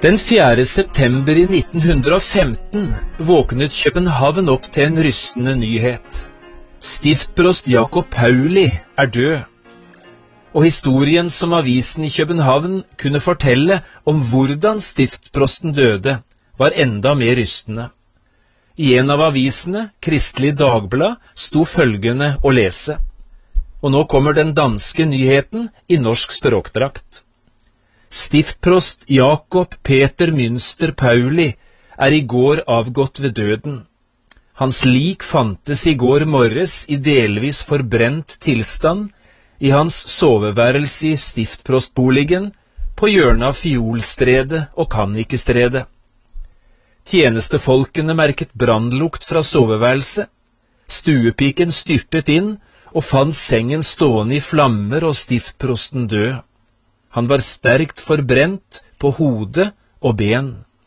Den 4. september i 1915 våknet København opp til en rystende nyhet. Stiftprost Jacob Pauli er død, og historien som avisen i København kunne fortelle om hvordan stiftprosten døde, var enda mer rystende. I en av avisene, Kristelig Dagblad, sto følgende å lese. Og nå kommer den danske nyheten i norsk språkdrakt. Stiftprost Jacob Peter Münster Pauli er i går avgått ved døden. Hans lik fantes i går morges i delvis forbrent tilstand i hans soveværelse i stiftprostboligen på hjørnet av Fiolstredet og Kannikestredet. Tjenestefolkene merket brannlukt fra soveværelset. Stuepiken styrtet inn og fant sengen stående i flammer og stiftprosten død. Han var sterkt forbrent på hode og ben.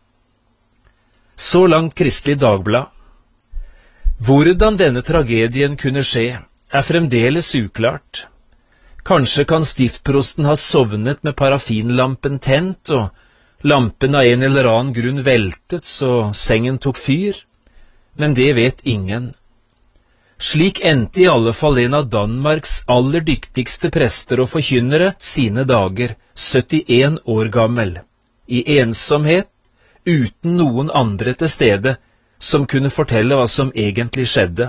Så langt Kristelig Dagblad. Hvordan denne tragedien kunne skje, er fremdeles uklart. Kanskje kan stiftprosten ha sovnet med parafinlampen tent, og lampen av en eller annen grunn veltet så sengen tok fyr, men det vet ingen. Slik endte i alle fall en av Danmarks aller dyktigste prester og forkynnere sine dager, 71 år gammel, i ensomhet, uten noen andre til stede, som kunne fortelle hva som egentlig skjedde.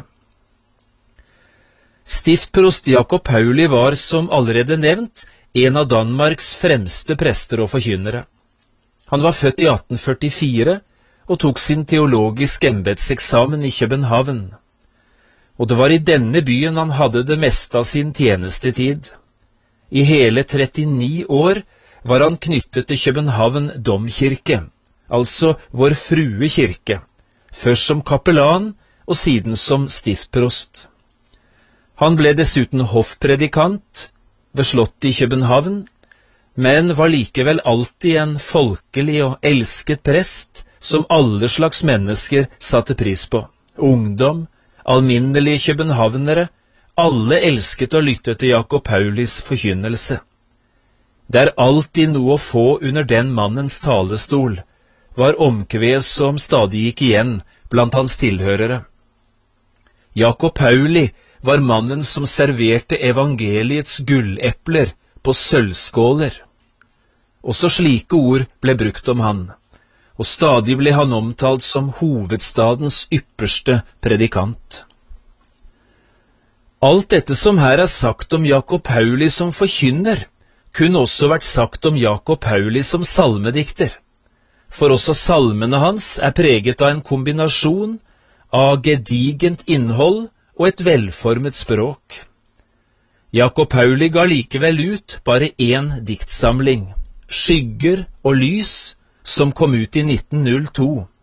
Stiftprost Jacob Pauli var, som allerede nevnt, en av Danmarks fremste prester og forkynnere. Han var født i 1844 og tok sin teologiske embedseksamen i København. Og det var i denne byen han hadde det meste av sin tjenestetid. I hele 39 år var han knyttet til København domkirke, altså Vår Frue kirke, først som kapellan og siden som stiftprost. Han ble dessuten hoffpredikant ved slottet i København, men var likevel alltid en folkelig og elsket prest som alle slags mennesker satte pris på. Ungdom, alminnelige københavnere, alle elsket å lytte til Jacob Paulis forkynnelse. Det er alltid noe å få under den mannens talestol, var omkved som stadig gikk igjen blant hans tilhørere. Jacob Pauli var mannen som serverte evangeliets gullepler på sølvskåler. Også slike ord ble brukt om han, og stadig ble han omtalt som hovedstadens ypperste predikant. Alt dette som her er sagt om Jacob Pauli som forkynner, kunne også vært sagt om Jacob Pauli som salmedikter, for også salmene hans er preget av en kombinasjon av gedigent innhold og et velformet språk. Jacob Pauli ga likevel ut bare én diktsamling, Skygger og lys, som kom ut i 1902.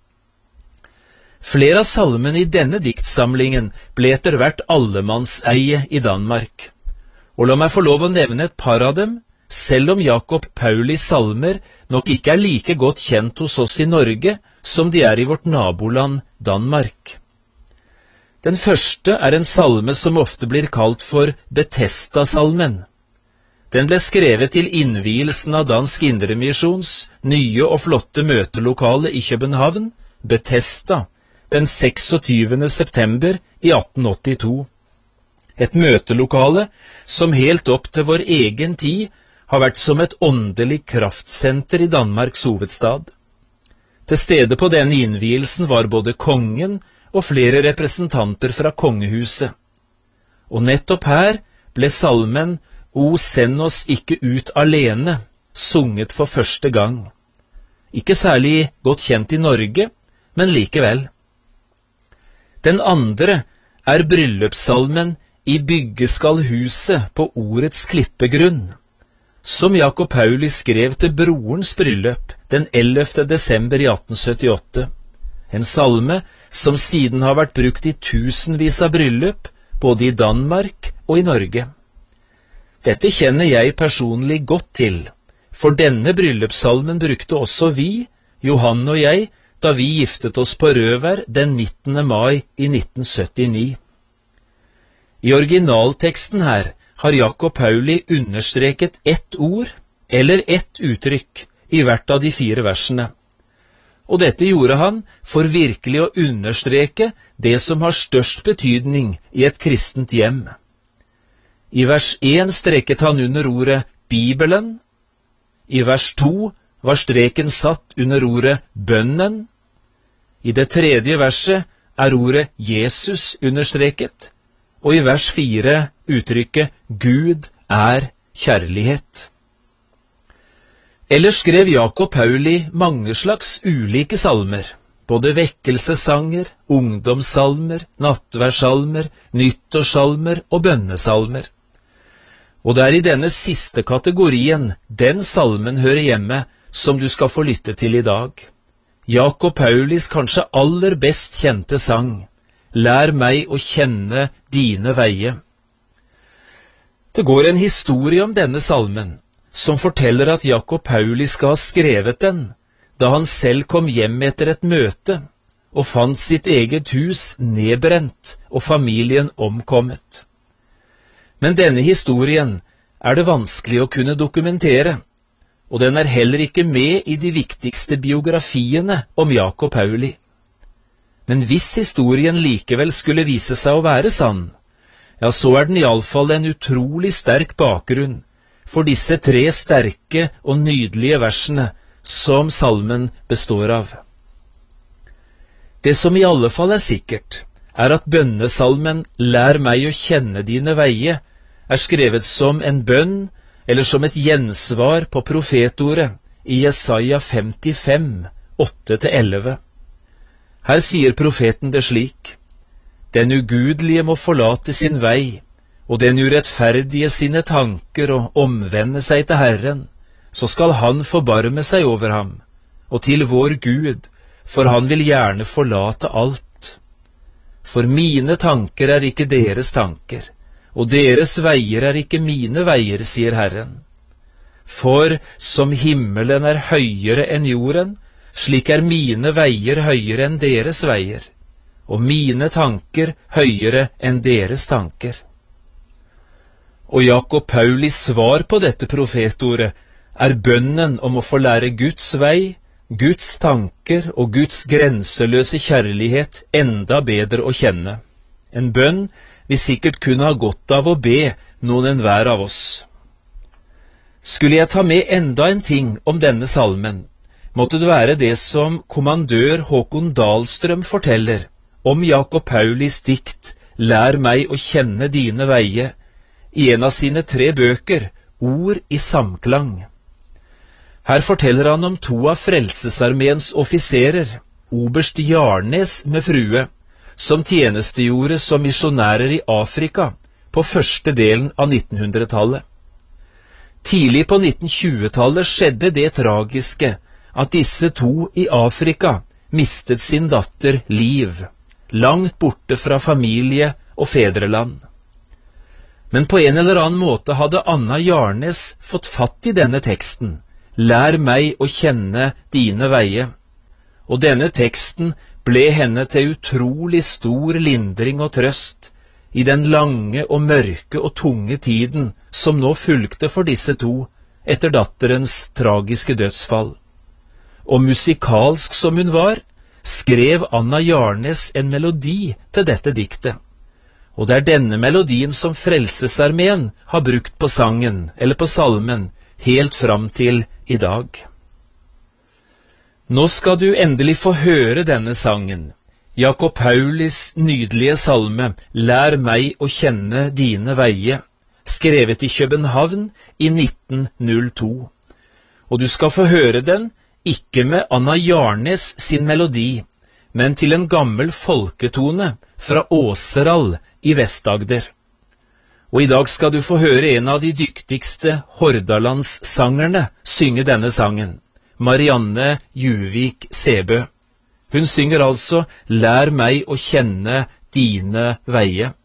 Flere av salmene i denne diktsamlingen ble etter hvert allemannseie i Danmark. Og la meg få lov å nevne et par av dem, selv om Jacob Paulis salmer nok ikke er like godt kjent hos oss i Norge som de er i vårt naboland Danmark. Den første er en salme som ofte blir kalt for Betesta-salmen. Den ble skrevet til innvielsen av Dansk Indremisjons nye og flotte møtelokale i København, Betesta, den 26. september i 1882. Et møtelokale som helt opp til vår egen tid har vært som et åndelig kraftsenter i Danmarks hovedstad. Til stede på denne innvielsen var både kongen og flere representanter fra kongehuset. Og nettopp her ble salmen «O send oss ikke ut alene», sunget for første gang. Ikke særlig godt kjent i Norge, men likevel. Den andre er bryllupssalmen «I bygge skal huset på ordets klippegrunn», som Jacob Pauli skrev til brorens bryllup den 11. desember i 1878. En salme som siden har vært brukt i tusenvis av bryllup, både i Danmark og i Norge. Dette kjenner jeg personlig godt til, for denne bryllupssalmen brukte også vi, Johan og jeg, da vi giftet oss på Røvær den 19. mai i 1979. I originalteksten her har Jacob Pauli understreket ett ord eller ett uttrykk i hvert av de 4 versene. Og dette gjorde han for virkelig å understreke det som har størst betydning i et kristent hjem. I vers 1 streket han under ordet Bibelen. I vers 2 var streken satt under ordet bønnen. I det 3. verset er ordet Jesus understreket, og i vers 4 uttrykket Gud er kjærlighet. Ellers skrev Jakob Pauli mange slags ulike salmer, både vekkelsessanger, ungdomssalmer, nattverdssalmer, nyttårssalmer og bønnesalmer. Og det er i denne siste kategorien den salmen hører hjemme som du skal få lytte til i dag. Jakob Paulis kanskje aller best kjente sang, Lær meg å kjenne dine veie. Det går en historie om denne salmen, som forteller at Jakob Pauli skal ha skrevet den, da han selv kom hjem etter et møte, og fant sitt eget hus nedbrent og familien omkommet. Men denne historien er det vanskelig å kunne dokumentere, og den er heller ikke med i de viktigste biografiene om Jakob Pauli. Men hvis historien likevel skulle vise seg å være sann, ja, så er den i alle fall en utrolig sterk bakgrunn for disse 3 sterke og nydelige versene som salmen består av. Det som i alle fall er sikkert, er at bønnesalmen Lær meg å kjenne dine veie er skrevet som en bønn eller som et gjensvar på profetordet i Jesaja 55, 8-11. Her sier profeten det slik: Den ugudelige må forlate sin vei, og den urettferdige sine tanker og omvende seg til Herren, så skal han forbarme seg over ham, og til vår Gud, for han vil gjerne forlate alt. For mine tanker er ikke deres tanker, og deres veier er ikke mine veier, sier Herren. For som himmelen er høyere enn jorden, slik er mine veier høyere enn deres veier, og mine tanker høyere enn deres tanker. Og Jakob Paulis svar på dette profetordet er bønnen om å få lære Guds vei, Guds tanker og Guds grenseløse kjærlighet enda bedre å kjenne. En bønn vi sikkert kunne ha godt av å be noen enhver av oss. Skulle jeg ta med enda en ting om denne salmen, måtte det være det som kommandør Håkon Dahlstrøm forteller om Jakob Paulis dikt Lær meg å kjenne dine veie, i en av sine 3 bøker, Ord i samklang. Her forteller han om 2 av Frelsesarmeens offiserer, oberst Jarnes med frue, som tjenestegjorde som misjonærer i Afrika på første delen av 1900-tallet. Tidlig på 1920-tallet skjedde det tragiske at disse 2 i Afrika mistet sin datter Liv, langt borte fra familie og fedreland. Men på en eller annen måte hadde Anna Jarnes fått fatt i denne teksten, Lær meg å kjenne dine veie, og denne teksten ble henne til utrolig stor lindring og trøst i den lange og mørke og tunge tiden som nå fulgte for disse 2 etter datterens tragiske dødsfall. Og musikalsk som hun var, skrev Anna Jarnes en melodi til dette diktet. Og det er denne melodien som Frelsesarmeen har brukt på sangen, eller på salmen, helt fram til i dag. Nå skal du endelig få høre denne sangen, Jakob Paulis nydelige salme Lær meg å kjenne dine veie, skrevet i København i 1902. Og du skal få høre den ikke med Anna Jarnes sin melodi, men til en gammel folketone fra Åseral i Vest-Agder. Og i dag skal du få høre en av de dyktigste Hordalandssangerne synge denne sangen, Marianne Juvik Sebø. Hun synger altså Lær meg å kjenne dine veie.